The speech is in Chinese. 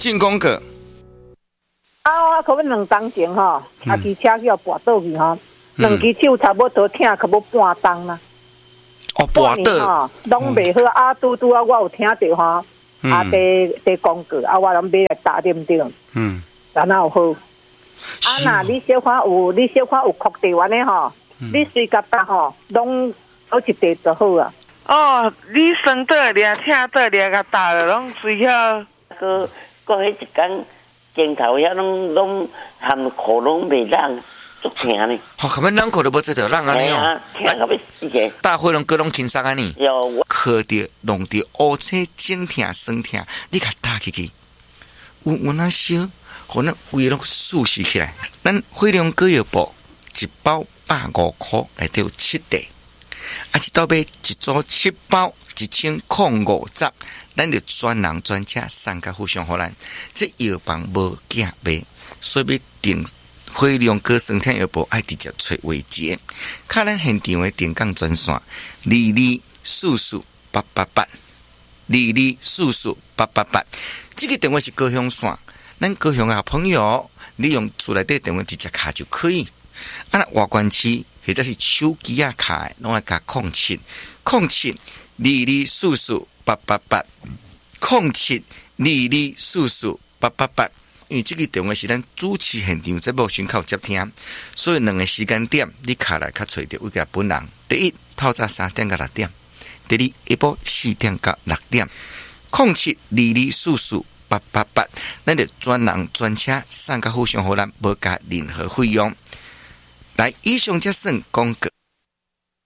进公哥。 啊，可能2当前吼，骑车去跋倒去吼，2支手差不多疼，可要半当啦。 哦，跋倒， 拢袂好啊！拄啊，我有听到吼，在广告啊，我拢买来打点点，然后好。那你小可有确定完的吼，你随甲搭吼，拢好一地就好啊。 哦，你生倒掠、疼倒掠甲搭了，拢随遐。 个迄一天镜头遐拢含口拢袂冷，足疼呢。 好，根本人口都无这条人安尼哦， 疼到要死个。 大伙拢各拢轻松安尼。 有靠着弄着乌青整疼酸疼，你甲打起去，有那小，可能胃拢舒适起来。咱惠良膏药部一包150块，内底有7袋，啊，一道买一组7包，1050，咱就专人专车送甲互相互咱。这药房无价卖，所以要订惠良膏酸疼药部，爱直接找维姐，看咱现场的定岗专线224488，224488，这个电话是高雄线，咱高雄的朋友，你用厝内底电话直接卡就可以。啊，外关区或者是手机啊卡，拢爱加07224488，07224488，因为这个电话是咱主持现场节目讯号接听，所以2个时间点你卡来卡找到有个本人。第一，透早3点到6点；第二，下晡4点到6点。07224488，咱就专人专车送甲互相互咱，无加任何费用。来，以上则算广告。